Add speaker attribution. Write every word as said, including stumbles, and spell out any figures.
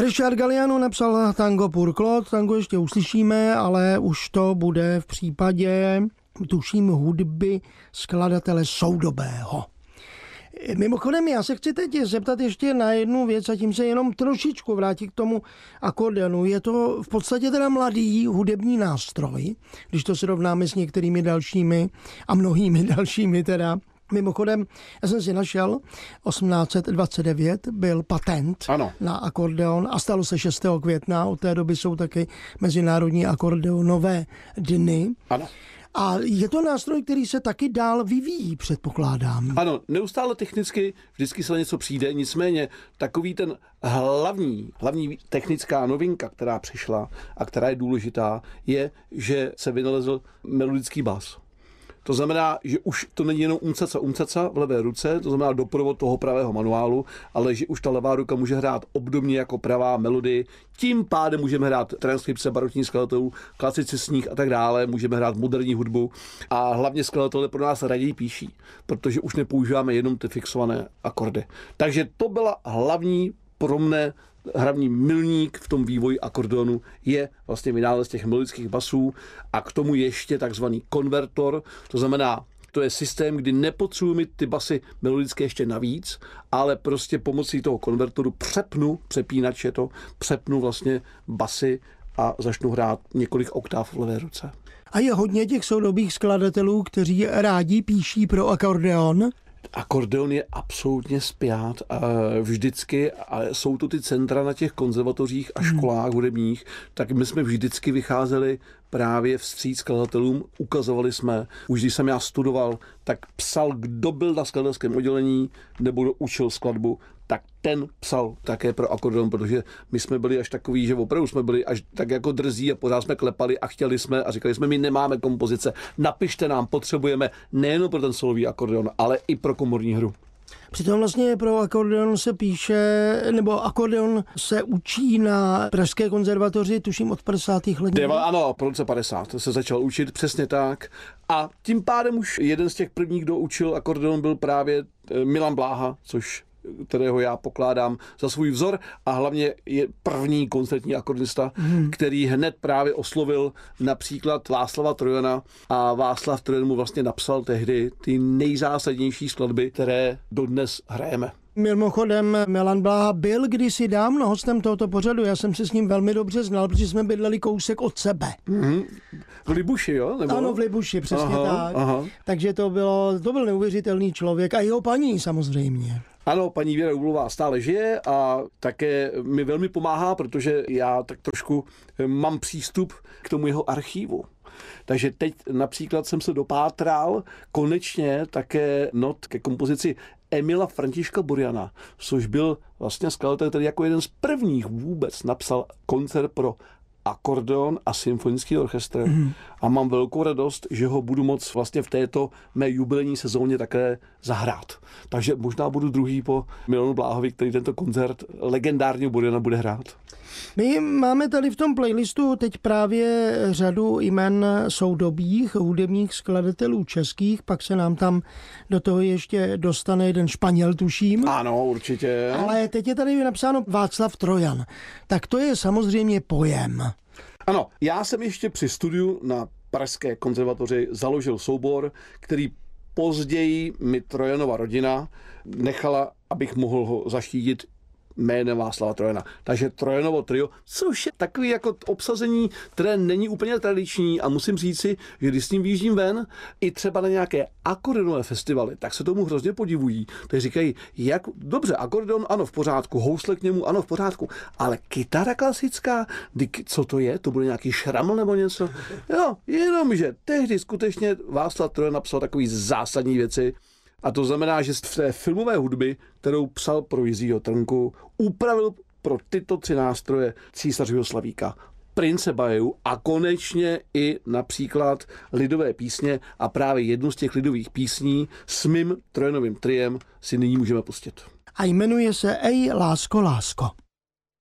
Speaker 1: Richard Galliano napsal tango pour Claude, tango ještě uslyšíme, ale už to bude v případě, tuším, hudby skladatele soudobého. Mimochodem, já se chci teď zeptat ještě na jednu věc a tím se jenom trošičku vrátit k tomu akordeonu. Je to v podstatě teda mladý hudební nástroj, když to srovnáme s některými dalšími a mnohými dalšími teda. Mimochodem, já jsem si našel, osmnáct dvacet devět byl patent ano. na akordeon a stalo se šestého května. Od té doby jsou taky mezinárodní akordeonové dny.
Speaker 2: Ano.
Speaker 1: A je to nástroj, který se taky dál vyvíjí, předpokládám.
Speaker 2: Ano, neustále technicky vždycky se něco přijde, nicméně takový ten hlavní, hlavní technická novinka, která přišla a která je důležitá, je, že se vynalezl melodický bas. To znamená, že už to není jenom umcaca umcaca v levé ruce, to znamená doprovod toho pravého manuálu, ale že už ta levá ruka může hrát obdobně jako pravá melodii. Tím pádem můžeme hrát transkripce barokních skladatelů, klasicistních a tak dále, můžeme hrát moderní hudbu a hlavně skladatelé pro nás raději píší, protože už nepoužíváme jenom ty fixované akordy. Takže to byla hlavní pro mne hlavní milník v tom vývoji akordeonu je vlastně vynález těch melodických basů a k tomu ještě takzvaný konvertor, to znamená, to je systém, kdy nepotřebuji mít ty basy melodické ještě navíc, ale prostě pomocí toho konvertoru přepnu, přepínač je to, přepnu vlastně basy a začnu hrát několik oktáv v levé ruce.
Speaker 1: A je hodně těch soudobých skladatelů, kteří rádi píší pro akordeon?
Speaker 2: Akordeon je absolutně spjat a vždycky, a jsou to ty centra na těch konzervatořích a školách hudebních, tak my jsme vždycky vycházeli právě vstříc skladatelům, ukazovali jsme, už když jsem já studoval, tak psal, kdo byl na skladatelském oddělení nebo kdo učil skladbu, tak ten psal také pro akordeon, protože my jsme byli až takový, že opravdu jsme byli až tak jako drzí a pořád jsme klepali a chtěli jsme a říkali jsme, my nemáme kompozice, napište nám, potřebujeme nejen pro ten solový akordeon, ale i pro komorní hru.
Speaker 1: Přitom vlastně pro akordeon se píše, nebo akordeon se učí na Pražské konzervatoři, tuším od padesátých let.
Speaker 2: Deva, ano, po roce padesát se začal učit, přesně tak. A tím pádem už jeden z těch prvních, kdo učil akordeon, byl právě Milan Bláha, což kterého já pokládám za svůj vzor a hlavně je první koncertní akordista, hmm. který hned právě oslovil například Václava Trojana a Václav Trojan mu vlastně napsal tehdy ty nejzásadnější skladby, které dodnes hrajeme.
Speaker 1: Mimochodem, Milan Bláha byl kdysi dávno hostem tohoto pořadu. Já jsem se s ním velmi dobře znal, protože jsme bydleli kousek od sebe.
Speaker 2: Mm-hmm. V Libuši, jo? Nebo?
Speaker 1: Ano, v Libuši, přesně
Speaker 2: aha,
Speaker 1: tak.
Speaker 2: Aha.
Speaker 1: Takže to, bylo, to byl neuvěřitelný člověk a jeho paní samozřejmě.
Speaker 2: Ano, paní Věra Ubulová stále žije a také mi velmi pomáhá, protože já tak trošku mám přístup k tomu jeho archívu. Takže teď například jsem se dopátral konečně také not ke kompozici Emila Františka Burjana, což byl vlastně skladatel, který jako jeden z prvních vůbec napsal koncert pro akordeon a symfonický orchestr. Mm. A mám velkou radost, že ho budu moct vlastně v této mé jubilejní sezóně také zahrát. Takže možná budu druhý po Milanu Bláhovi, který tento koncert legendárního Burjana bude hrát.
Speaker 1: My máme tady v tom playlistu teď právě řadu jmen soudobých hudebních skladatelů českých, pak se nám tam do toho ještě dostane jeden Španěl, tuším.
Speaker 2: Ano, určitě.
Speaker 1: Ale teď je tady napsáno Václav Trojan. Tak to je samozřejmě pojem.
Speaker 2: Ano, já jsem ještě při studiu na Pražské konzervatoři založil soubor, který později mi Trojanova rodina nechala, abych mohl ho zaštítit jménem Václava Trojana. Takže Trojanovo trio, což je takový jako obsazení, které není úplně tradiční a musím říci, že když s ním vyjíždím ven, i třeba na nějaké akordeonové festivaly, tak se tomu hrozně podivují. Takže říkají, jak dobře, akordeon, ano, v pořádku, housle k němu, ano, v pořádku, ale kytara klasická, co to je? To bude nějaký šraml nebo něco? Jo, jenomže tehdy skutečně Václav Trojan napsal takový zásadní věci. A to znamená, že v té filmové hudby, kterou psal pro Jiřího Trnku, upravil pro tyto tři nástroje Císařového Slavíka, Prince Bajů a konečně i například lidové písně a právě jednu z těch lidových písní s mým Trojanovým triem si nyní můžeme pustit.
Speaker 1: A jmenuje se Ej, lásko, lásko.